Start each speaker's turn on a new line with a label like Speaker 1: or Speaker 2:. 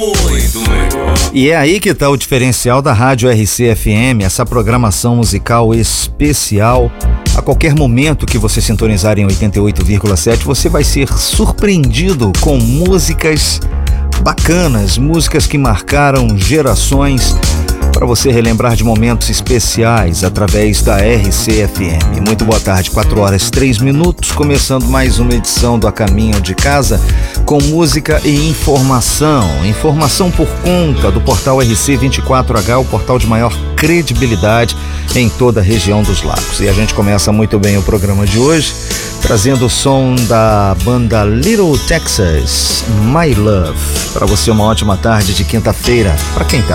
Speaker 1: Muito melhor.
Speaker 2: E é aí que está o diferencial da Rádio RC-FM, essa programação musical especial. A qualquer momento que você sintonizar em 88,7, você vai ser surpreendido com músicas bacanas, músicas que marcaram gerações, para você relembrar de momentos especiais através da RC-FM. Muito boa tarde, 4h03, começando mais uma edição do A Caminho de Casa, com música e informação. Informação por conta do portal RC24H, o portal de maior credibilidade em toda a região dos Lagos. E a gente começa muito bem o programa de hoje, trazendo o som da banda Little Texas, My Love. Para você, uma ótima tarde de quinta-feira, para quem tá